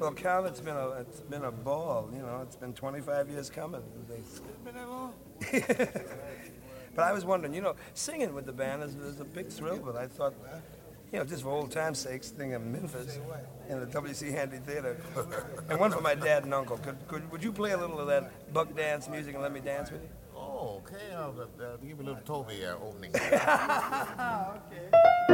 Well, Cal, it's been a ball. You know, it's been 25 years coming. It's been that long? But I was wondering, you know, singing with the band is a big thrill. But I thought, you know, just for old time's sake, sing in Memphis in the W.C. Handy Theater, and one for my dad and uncle. Would you play a little of that buck dance music and let me dance with you? Oh, okay. Give me a little Toby opening. Okay.